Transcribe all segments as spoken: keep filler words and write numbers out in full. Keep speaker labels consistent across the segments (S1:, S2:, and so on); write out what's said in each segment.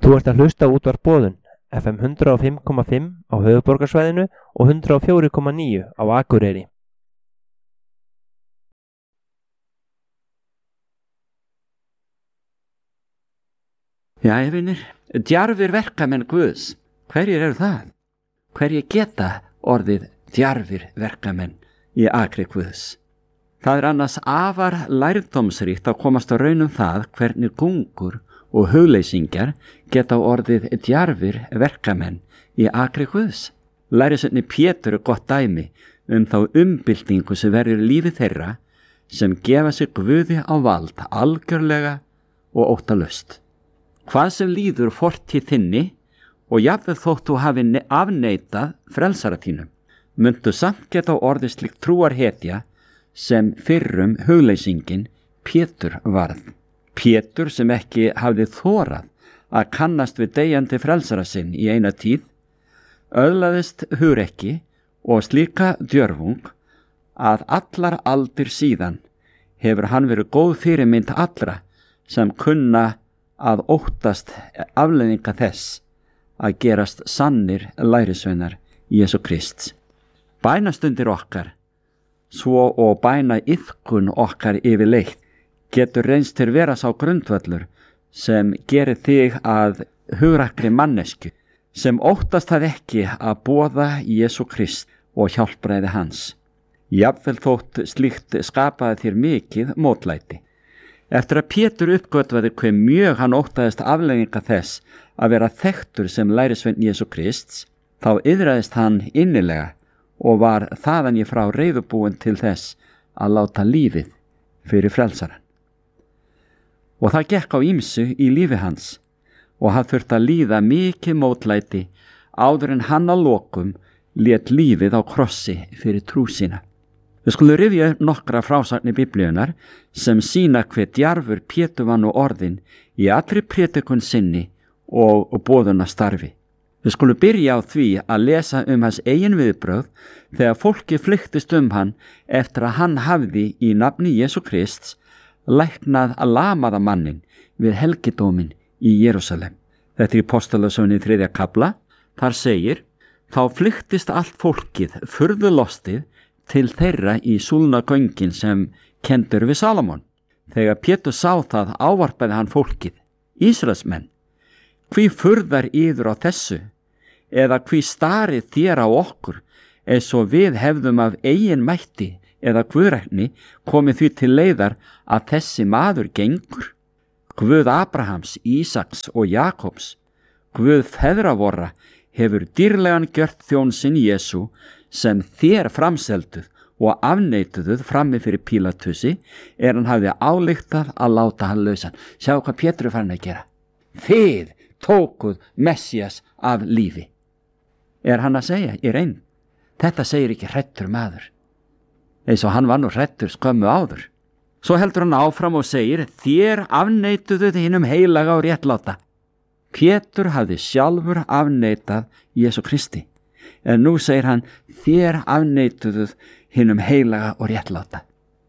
S1: Þú ert að hlusta á Útvarp Boðun, F M hundrað og fimm komma fimm á höfuðborgarsvæðinu og hundrað og fjögur komma níu á Akureyri.
S2: Jæja vinir, djarfir verkamenn Guðs, hverjir eru það? Hverjir geta orðið djarfir verkamenn í akri Guðs? Það er annars afar lærdómsríkt að komast á raun um það hvernig gungur og hugleysingjar geta orðið djarfir verkamenn í akri Guðs. Lærisveininn Pétur er gott dæmi um þá umbyltingu sem verður í lífi þeirra sem gefa sig Guði á vald algjörlega og óttalaust. Hvað sem líður fortíð þinni og jafnvel þótt þú hafi afneitað frelsara þínum, myndu samt geta orðið slíkt trúarhetja sem fyrrum hugleysingin Pétur varð. Pétur sem ekki hafði þorað að kannast við deyjandi frelsara sinn í eina tíð, öðlaðist hugrekki og slíka djörfung að allar aldir síðan hefur hann verið góð fyrirmynd allra sem kunna að óttast afleiðinga þess að gerast sannir lærisveinar Jesú Krists. Bænastundir okkar, svo og bæna iðkun okkar yfirleitt, getur reynst til vera sá grundvöllur sem gerir þig að hugrakri mannesku, sem óttast það ekki að boða Jesú Krist og hjálpræði hans. Jafnvel þótt slíkt skapaði þér mikið mótlæti. Eftir að Pétur uppgötvaði hve mjög hann óttaðist afleiðinga þess að vera þekktur sem lærisveinn Jesú Krists, þá iðraðist hann innilega og var þaðan í frá reiðubúinn til þess að láta lífið fyrir frelsaran. Og það gekk á ýmsu í lífi hans og hann þurfti að líða mikið mótlæti áður en hann að lokum lét lífið á krossi fyrir trú sína. Við skulum rifja upp nokkra frásagnir Biblíunnar sem sýna hve djarfur Pétur var nú orðinn í allri prédikun sinni og, og boðunastarfi. Við skulum byrja á því að lesa um hans eigin viðbrögð þegar fólki flyktist um hann eftir að hann hafði í nafni Jesú Krists læknað að lamaða mannin við helgidómin í Jerúsalem. Þetta er í Apostalasögunni þriðja kafla. Þar segir: þá flyktist allt fólkið furðu lostið til þeirra í súlna göngin sem kendur við Salomon. Þegar Pétur sá það ávarpaði hann fólkið: Ísraelsmenn, hví furðar yður á þessu? Eða hví starið þér á okkur, eins og við hefðum af eigin mætti eða guðrækni komið því til leiðar að þessi maður gengur? Guð Abrahams, Ísaks og Jakobs, Guð feðra vorra, hefur dýrlegan gjört þjón sinn Jesú sem þér framselduð og afneituðuð frammi fyrir Pílatusi er hann hafði álíktað að láta hann lausan. Sjáu hvað Pétur er farin að gera. Þið tókuð Messías af lífi. Er hann að segja í reyn? Þetta segir ekki hrættur maður, eins og hann var nú hrættur skömmu áður. Svo heldur hann áfram og segir: þér afneituðuð hinum heilaga og réttláta. Pétur hafði sjálfur afneitað Jesú Kristi, en nú segir hann: þér afneituðuð hinum heilaga og réttláta.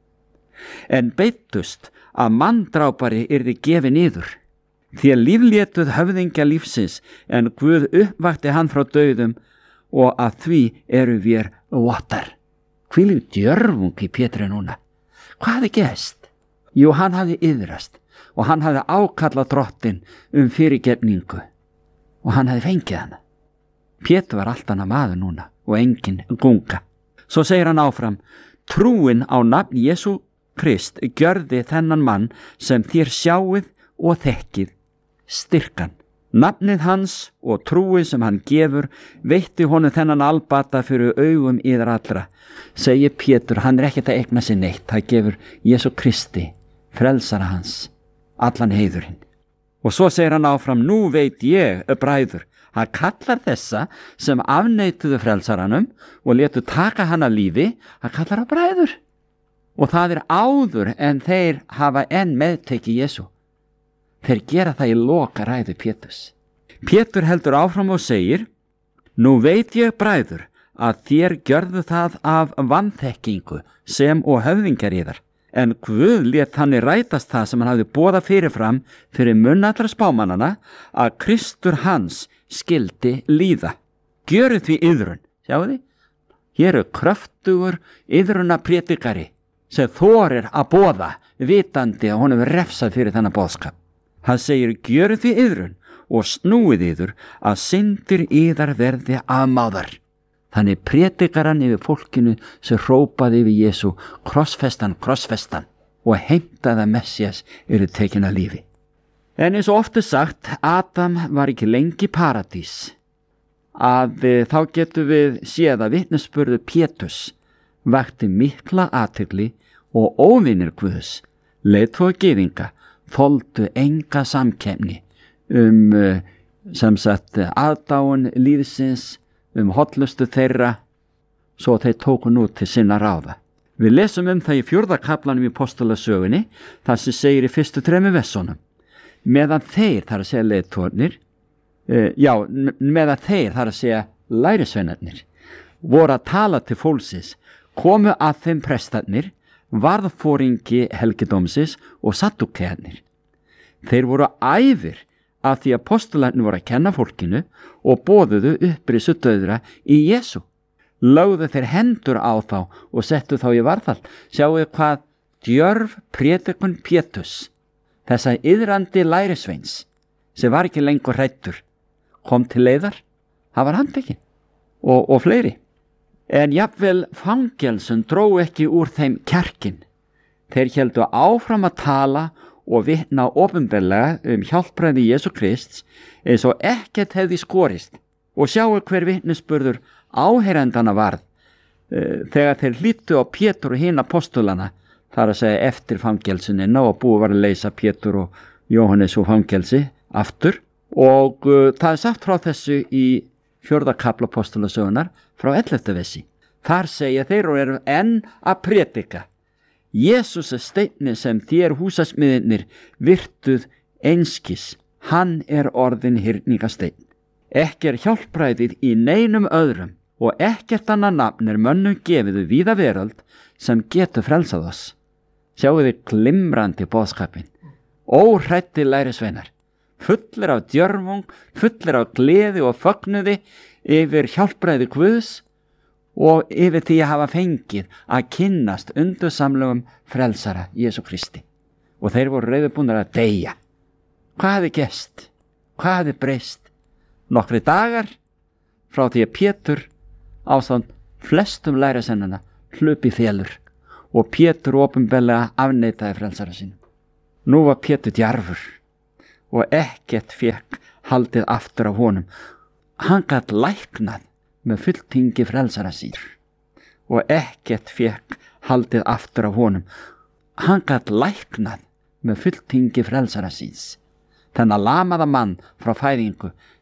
S2: En beittust að manndrápari yrði gefin yður. Þér líflétuð höfðingja lífsins, en Guð uppvakti hann frá dauðum, og að því eru vér vottar. Hvílík djörfung í Pétri núna. Hvað hafði gerst? Jú, hann hafði iðrast og hann hafði ákallað drottinn um fyrirgefningu og hann hafði fengið hana. Pétur var allt annað maður núna og engin gunga. Svo segir hann áfram: trúin á nafn Jesú Krist gjörði þennan mann sem þér sjáið og þekkið styrkan. Nafnið hans og trúið sem hann gefur veitti honum þennan albata fyrir augum yðar allra. Segir Pétur, hann er ekkert að eigna sér neitt. Það gefur Jesú Kristi, frelsara hans, allan heiðurinn. Og svo segir hann áfram: nú veit ég, bræður, hann kallar þessa sem afneituðu frelsaranum og letu taka hann að lífi, hann kallar á bræður. Og það er áður en þeir hafa enn meðtekið Jesú. Þeir gera það í loka ræðu Péturs. Pétur heldur áfram og segir: nú veit ég, bræður, að þér gjörðu það af vanþekkingu sem og höfðingjar yðar, En Guð lét þannig rætast það sem hann hafði boðað fyrirfram fyrir munn allra spámannana að Kristur hans skildi líða. Gjöru því iðrun, sjáu þið? Hér er kröftugur iðruna prédikari sem þorir að boða vitandi að honum er refsað fyrir þennan boðskap. Hann segir, gjöru því iðrun og snúið yður að syndir yðar verði afmáðar. Þannig prédikar hann yfir fólkinu sem hrópaði yfir Jesú, krossfestan, krossfestan, og heimtaða Messias eru tekin að lífi. En eins og oft er sagt, Adam var ekki lengi í paradís. Að þá getum við séð að vitnisburður Péturs vakti mikla athygli og óvinir Guðs, leiðtogar gyðinga, þoldu enga samkeppni um sem sagt aðdáun lífsins, um hollustu þeirra, svo þeir tóku nú til sinna ráða. Við lesum um það í fjórða kaflanum í Postulasögunni, þar sem segir í fyrstu þremur versunum, meðan þeir, þar að segja leiðtogarnir, uh, já, meðan þeir, þar að segja lærisveinarnir, voru að tala til fólksins, komu að þeim prestarnir, varðforingi helgidómsins og saddúkearnir. Þeir voru æfir af því að postularnir voru að kenna fólkinu og boðuðu upprisu dauðra í Jesú. Lögðu þeir hendur á þá og settu þá í varðhald. Sjáu hvað djörf prédikun Péturs, þessa iðrandi lærisveins, sem var ekki lengur hræddur, kom til leiðar, hann var handtekinn og, og fleiri. En jafnvel fangelsun dró ekki úr þeim kjarkin. Þeir héldu áfram að tala og vitna opinberlega um hjálpræði Jesú Krists eins og ekkert hefði skorist, og sjáu hver vitnisburður áheyrendana varð uh, þegar þeir hlýttu á Pétur og hina apostolana, þar að segja eftir fangelsunina, og búið var að leysa Pétur og Jóhannes úr fangelsi aftur, og uh, það er sagt frá þessu í fjórða kafla Postulasögunar frá ellefta versi. Þar segja þeir og eru enn að prédika: Jesús er steinninn sem þér húsasmiðirnir virtuð einskis, hann er orðin hyrningasteinn. Ekki er hjálpræðið í neinum öðrum, og ekkert annað nafn er mönnum gefiðu víða veröld sem getur frelsað oss. Sjáu þið glimrandi boðskapin, óhræddi lærisveinar, fullir af djörfung, fullir af gleði og fögnuði yfir hjálpræði Guðs og yfir því að hafa fengið að kynnast undursamlegum frelsara Jesú Kristi. Og þeir voru reiðubúnir að deyja. Hvað hefði gerst? Hvað hefði breyst? Nokkri dagar frá því að Pétur ásamt flestum lærisveinanna hlupi í felur, og Pétur opinberlega afneitaði frelsara sínum. Nú var Pétur djarfur og ekkert fekk haldið aftur af honum. Hann gat læknað með fulltingi frelsara sín, og ekkert fekk haldið aftur af honum. Hann gat læknað með fulltingi frelsara síns, þennan lamaða mann frá fæðingu